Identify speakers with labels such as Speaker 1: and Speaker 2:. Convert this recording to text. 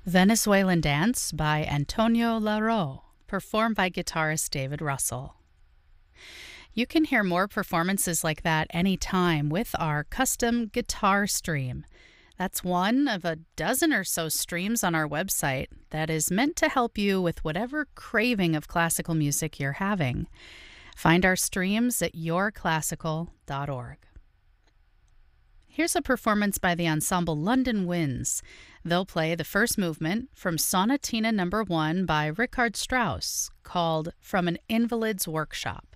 Speaker 1: Venezuelan Dance by Antonio Larro, performed by guitarist David Russell. You can hear more performances like that anytime with our custom guitar stream. That's one of a dozen or so streams on our website that is meant to help you with whatever craving of classical music you're having. Find our streams at yourclassical.org. Here's a performance by the ensemble London Winds. They'll play the first movement from Sonatina No. 1 by Richard Strauss, called From an Invalid's Workshop.